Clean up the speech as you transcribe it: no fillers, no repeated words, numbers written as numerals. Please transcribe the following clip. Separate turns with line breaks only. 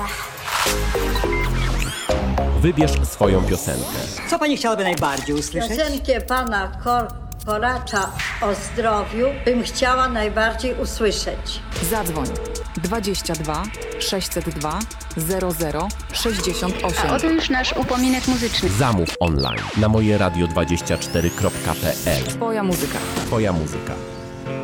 Wybierz swoją piosenkę.
Co pani chciałaby najbardziej usłyszeć?
Piosenkę pana Koracza o zdrowiu bym chciała najbardziej usłyszeć.
Zadzwoń 22 602 00 68.
A oto już nasz upominek muzyczny.
Zamów online na mojeradio24.pl.
Twoja muzyka.
Twoja muzyka.